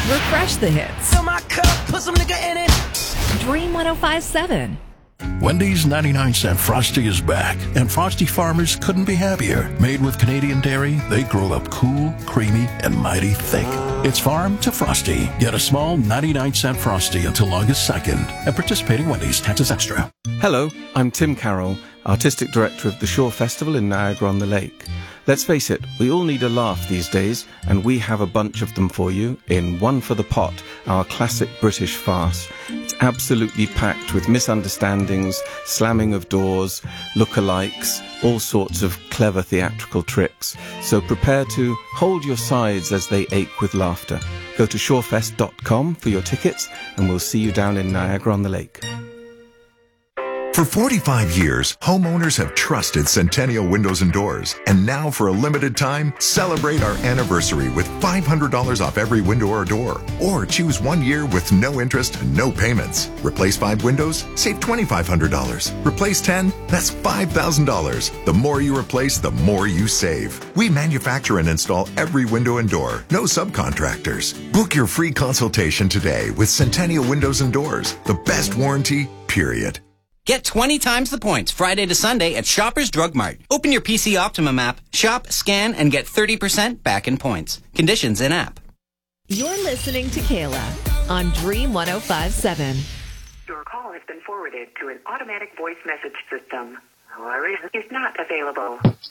Refresh the hits. Fill my cup, put some nigga in it. Dream 105.7. Wendy's 99-cent Frosty is back, and Frosty farmers couldn't be happier. Made with Canadian dairy, they grow up cool, creamy, and mighty thick. It's farm to Frosty. Get a small 99-cent Frosty until August 2nd at participating Wendy's. Taxes extra. Hello, I'm Tim Carroll, Artistic Director of the Shore Festival in Niagara-on-the-Lake. Let's face it, we all need a laugh these days, and we have a bunch of them for you in One for the Pot, our classic British farce. It's absolutely packed with misunderstandings, slamming of doors, lookalikes, all sorts of clever theatrical tricks. So prepare to hold your sides as they ache with laughter. Go to shorefest.com for your tickets, and we'll see you down in Niagara-on-the-Lake. For 45 years, homeowners have trusted Centennial Windows and Doors. And now, for a limited time, celebrate our anniversary with $500 off every window or door. Or choose 1 year with no interest and no payments. Replace 5 windows? Save $2,500. Replace 10? That's $5,000. The more you replace, the more you save. We manufacture and install every window and door. No subcontractors. Book your free consultation today with Centennial Windows and Doors. The best warranty, period. Get 20 times the points Friday to Sunday at Shoppers Drug Mart. Open your PC Optimum app, shop, scan, and get 30% back in points. Conditions in app. You're listening to Kayla on Dream 105.7. Your call has been forwarded to an automatic voice message system. However, is not available.